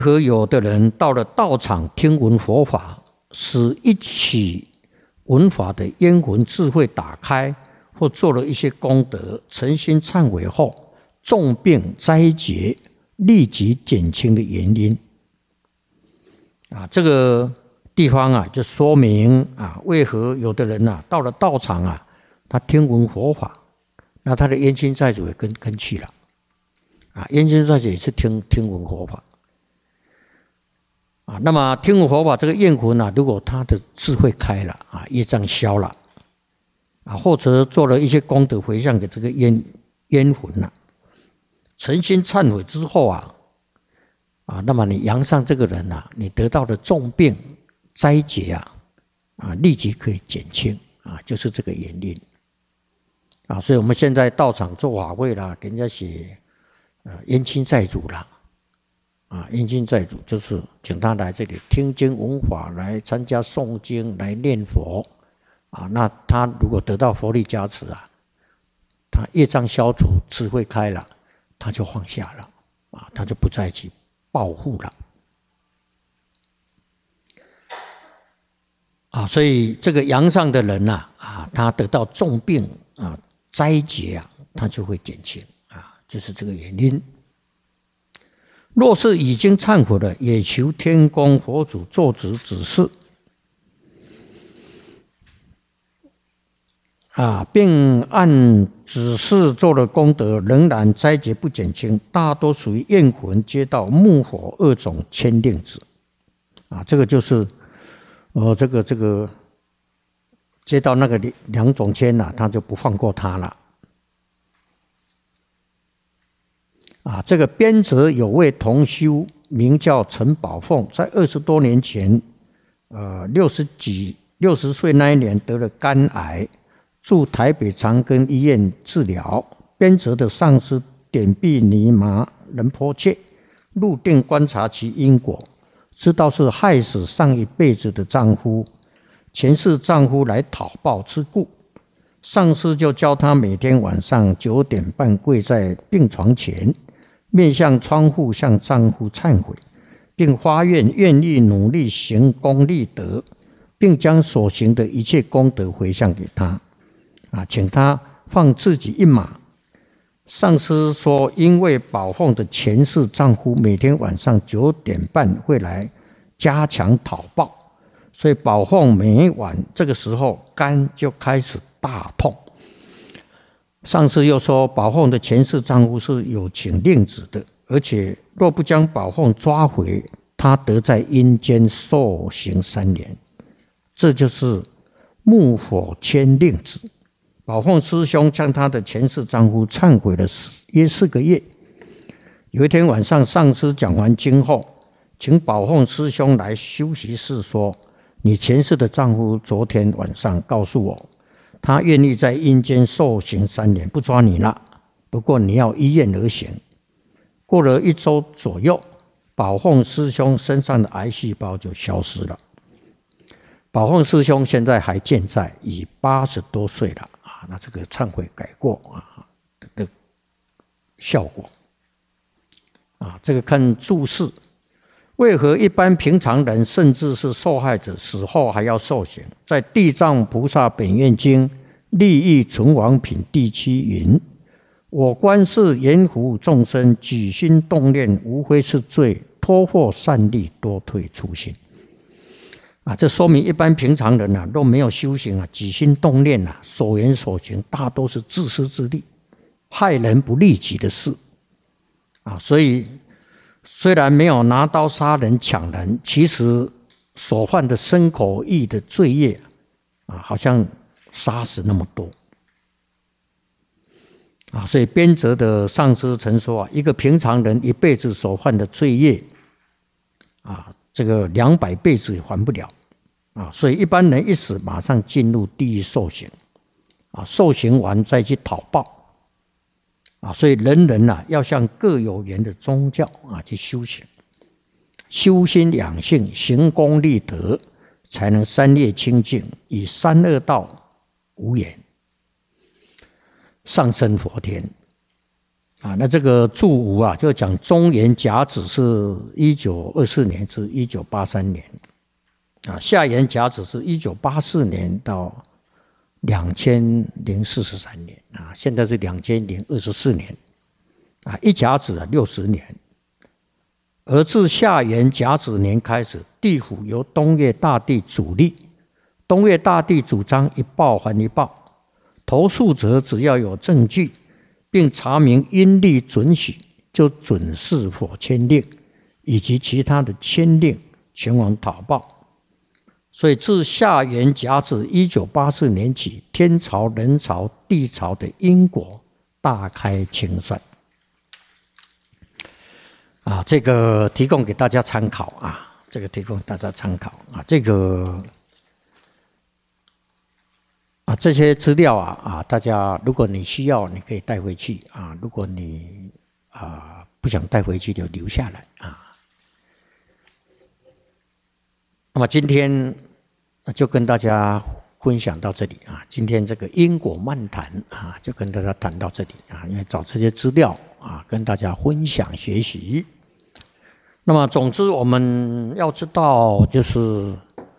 和有的人到了道场听闻佛法，使一起闻法的冤魂智慧打开，或做了一些功德，诚心忏悔后，重病灾劫立即减轻的原因。这个地方就说明为何有的人到了道场他听闻佛法，那他的冤亲债主也跟去了冤亲债主也是听闻佛法那么听闻佛法这个怨魂如果他的智慧开了业障消了或者做了一些功德回向给这个冤魂诚心忏悔之后那么你阳上这个人你得到的重病灾劫立即可以减轻就是这个原因所以我们现在道场做法会啦，给人家写冤亲债主啦冤亲债主就是请他来这里听经闻法，来参加诵经，来念佛那他如果得到佛力加持他业障消除，智慧开了，他就放下了他就不再去报复了所以这个阳上的人他得到重病灾劫他就会减轻就是这个原因。若是已经忏悔了，也求天公佛祖做指示并按指示做了功德，仍然灾劫不减轻，大多属于怨魂接到木火二种牵令子这个就是这个接到那个两种牵他就不放过他了这个编者有位同修名叫陈宝凤，在20多年前60岁那一年得了肝癌，住台北长庚医院治疗。编者的上师点壁尼玛仁波切入定观察其因果，知道是害死上一辈子的丈夫，前世丈夫来讨报之故。上师就教他每天晚上9点半跪在病床前，面向窗户向丈夫忏悔，并发愿愿意努力行功立德，并将所行的一切功德回向给他请他放自己一马。上师说，因为宝凤的前世丈夫每天晚上9点半会来加强讨报，所以宝凤每晚这个时候肝就开始大痛。上师又说，宝凤的前世丈夫是有请令子的，而且若不将宝凤抓回，他得在阴间受刑3年。这就是木火牵令子。宝凤师兄向他的前世丈夫忏悔了约4个月。有一天晚上，上师讲完经后，请宝凤师兄来休息室说，你前世的丈夫昨天晚上告诉我，他愿意在阴间受刑3年，不抓你了，不过你要依愿而行。过了1周左右，宝凤师兄身上的癌细胞就消失了。宝凤师兄现在还健在，已80多岁了那这个忏悔改过的效果这个看注释。为何一般平常人甚至是受害者死后还要受刑？在地藏菩萨本愿经利益存亡品第7云，我观世严福众生举心动念，无非是罪，托获善利，多退初心这说明一般平常人都没有修行举心动念所言所行大都是自私自利，害人不利己的事所以虽然没有拿刀杀人抢人，其实所犯的身口意的罪业好像杀死那么多所以编者的上师曾说一个平常人一辈子所犯的罪业这个200辈子也还不了所以一般人一死马上进入地狱受刑受刑完再去讨报所以人人要向各有缘的宗教去修行，修心养性，行功立德，才能3业清净，与3恶道无缘，上升佛天那这个注五啊，就讲中原甲子是1924年至1983年，下元甲子是1984年到2043年，现在是2024年，一甲子60年。而自下元甲子年开始，地府由东岳大帝主立，东岳大帝主张一报还一报，投诉者只要有证据，并查明阴历准许，就准是否签令以及其他的签令前往讨报。所以自下元甲子1984年起，天朝、人朝、地朝的因果大开清算。这个提供给大家参考啊，这个提供给大家参考啊，这个这些资料大家如果你需要，你可以带回去啊，如果你不想带回去就留下来啊。那么今天就跟大家分享到这里啊，今天这个因果漫谈就跟大家谈到这里啊，因为找这些资料跟大家分享学习。那么总之我们要知道，就是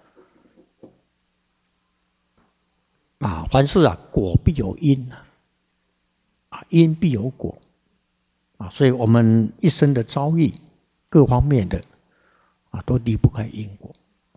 凡事果必有因因必有果所以我们一生的遭遇各方面的都离不开因果。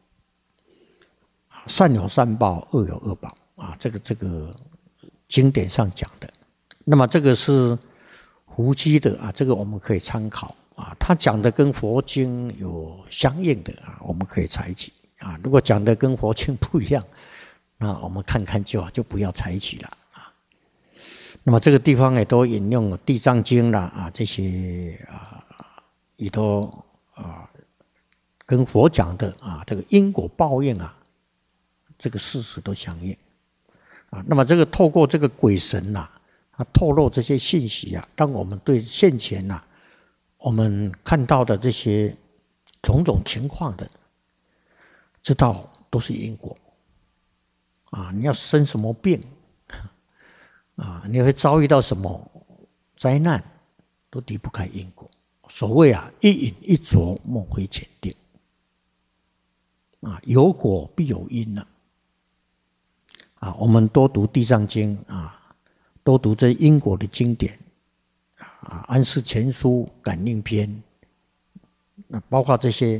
善有善报，恶有恶报这个经典上讲的。那么这个是胡基的这个我们可以参考他讲的跟佛经有相应的我们可以采取如果讲的跟佛经不一样，那我们看看就好，就不要采取了那么这个地方也都引用《地藏经》啦这些也都跟佛讲的这个因果报应这个事实都相应那么这个透过这个鬼神他透露这些信息让我们对现前我们看到的这些种种情况的知道都是因果你要生什么病你会遭遇到什么灾难，都离不开因果。所谓一饮一啄，莫非前定有果必有因我们多读《地藏经》多读这因果的经典安世全书、感应篇，包括这些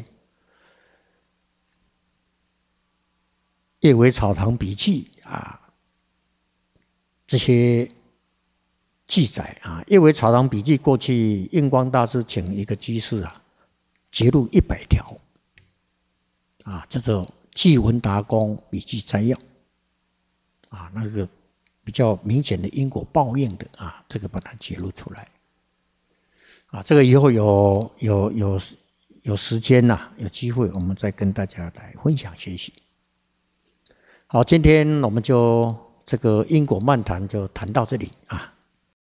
叶尾草堂笔记这些记载叶尾草堂笔记过去印光大师请一个居士节录100条叫做记文达公笔记摘要那个比较明显的因果报应的这个把它揭露出来这个以后有时间有机会我们再跟大家来分享学习。好，今天我们就这个因果漫谈就谈到这里